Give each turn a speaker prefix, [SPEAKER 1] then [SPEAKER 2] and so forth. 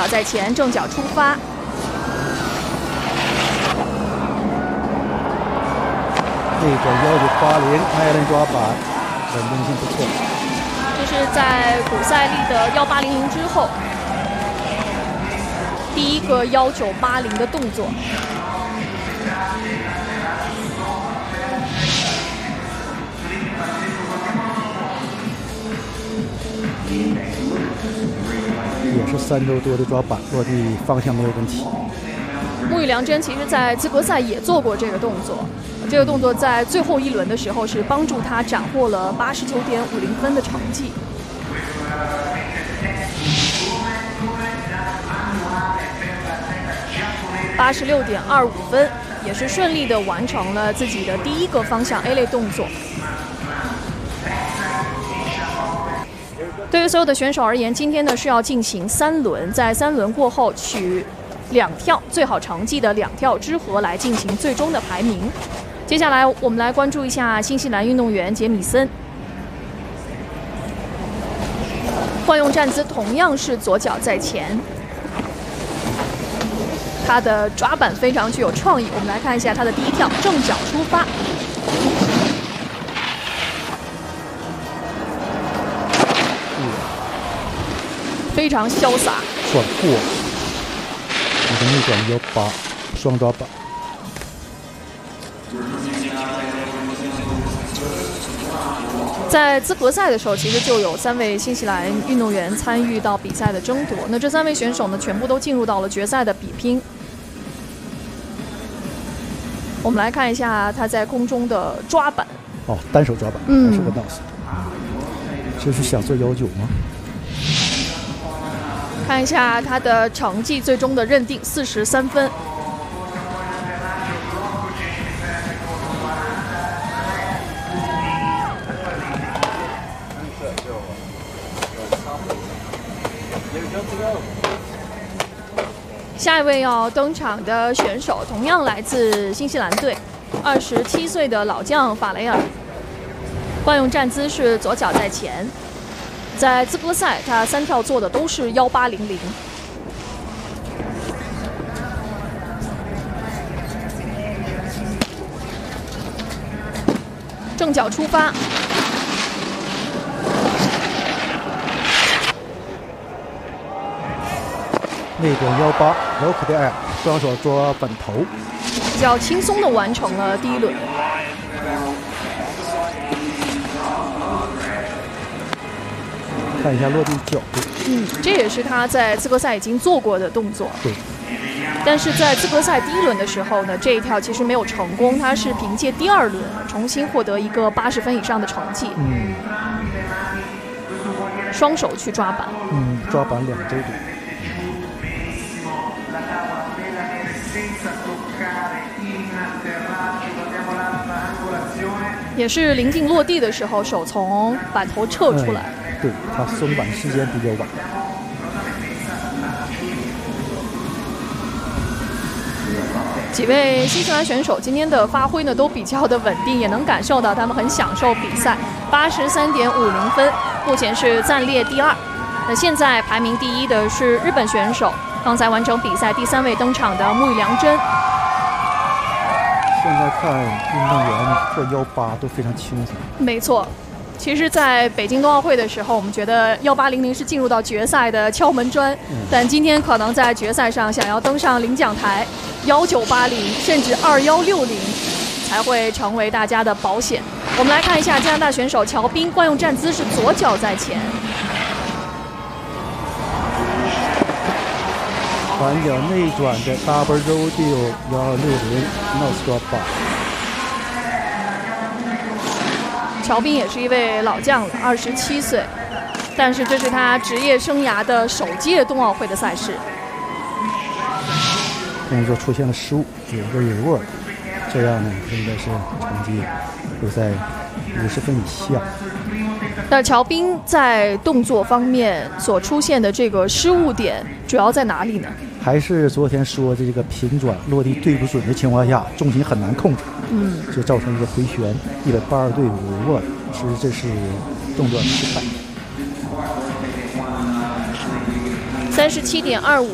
[SPEAKER 1] 脚在前，正脚出发。
[SPEAKER 2] 内转1980，艾伦抓板，稳定性不错。
[SPEAKER 1] 这是在古赛利的1800之后第一个1980的动作。
[SPEAKER 2] 也是3周多的抓板，落地方向没有问题。
[SPEAKER 1] 木羽良真其实在资格赛也做过这个动作，这个动作在最后一轮的时候是帮助他斩获了89.50分的成绩。86.25分，也是顺利的完成了自己的第一个方向 A 类动作。对于所有的选手而言，今天呢是要进行3轮，在3轮过后取2跳最好成绩的2跳之和来进行最终的排名。接下来我们来关注一下新西兰运动员杰米森，惯用站姿同样是左脚在前，他的抓板非常具有创意。我们来看一下他的第一跳，正脚出发。非常潇洒，
[SPEAKER 2] 转过，一个内转18，双抓板。
[SPEAKER 1] 在资格赛的时候，其实就有3位新西兰运动员参与到比赛的争夺。那这3位选手呢，全部都进入到了决赛的比拼。我们来看一下他在空中的抓板。
[SPEAKER 2] 哦，单手抓板，还是个 nose。这是想做19吗？
[SPEAKER 1] 看一下他的成绩，最终的认定43分。下一位要登场的选手同样来自新西兰队，27岁的老将法雷尔，惯用站姿是左脚在前。在资格赛，他3跳做的都是1800，正脚出发，
[SPEAKER 2] 内转18，low kick air，双手抓板头，
[SPEAKER 1] 比较轻松的完成了第一轮。
[SPEAKER 2] 看一下落地角度。
[SPEAKER 1] 这也是他在资格赛已经做过的动作。
[SPEAKER 2] 对。
[SPEAKER 1] 但是在资格赛第一轮的时候呢，这一跳其实没有成功，他是凭借第2轮重新获得一个80分以上的成绩。双手去抓板。
[SPEAKER 2] 抓板2周多。
[SPEAKER 1] 也是临近落地的时候，手从板头撤出来。
[SPEAKER 2] 对，他松板时间比较晚。
[SPEAKER 1] 几位新西兰选手今天的发挥呢都比较的稳定，也能感受到他们很享受比赛。83.50分，目前是暂列第2。那现在排名第1的是日本选手，刚才完成比赛第3位登场的木羽良真。
[SPEAKER 2] 现在看运动员做18都非常轻松。
[SPEAKER 1] 没错。其实在北京冬奥会的时候，我们觉得1800是进入到决赛的敲门砖，但今天可能在决赛上想要登上领奖台，1980甚至2160才会成为大家的保险。我们来看一下加拿大选手乔宾，惯用站姿是左脚在前，
[SPEAKER 2] 反脚内转的 double rodeo 160 nose drop bar。
[SPEAKER 1] 乔宾也是一位老将了，27岁，但是这是他职业生涯的首届冬奥会的赛事。
[SPEAKER 2] 动作出现了失误，有一个 reward， 这样呢应该是成绩会在50分以下。
[SPEAKER 1] 那乔宾在动作方面所出现的这个失误点主要在哪里呢？
[SPEAKER 2] 还是昨天说的这个平转落地对不准的情况下，重心很难控制，就造成一个回旋182对5，其实这是动作失败。
[SPEAKER 1] 37.25